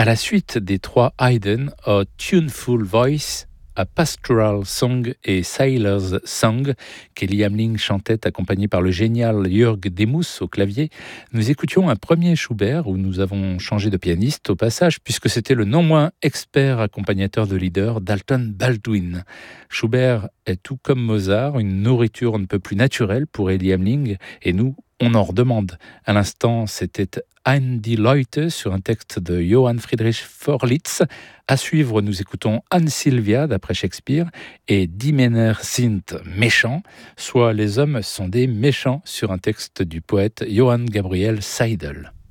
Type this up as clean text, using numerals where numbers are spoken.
À la suite des trois Haydn, A Tuneful Voice, A Pastoral Song et Sailor's Song, qu'Eli Hamling chantait accompagné par le génial Jörg Demus au clavier, nous écoutions un premier Schubert où nous avons changé de pianiste au passage puisque c'était le non moins expert accompagnateur de leader Dalton Baldwin. Schubert est tout comme Mozart, une nourriture on ne peut plus naturelle pour Eli Hamling et nous, on en redemande. À l'instant, c'était Ein die Leute sur un texte de Johann Friedrich Wörlitz. À suivre, nous écoutons Anne Sylvia d'après Shakespeare et Die Männer sind méchants, soit les hommes sont des méchants sur un texte du poète Johann Gabriel Seidel.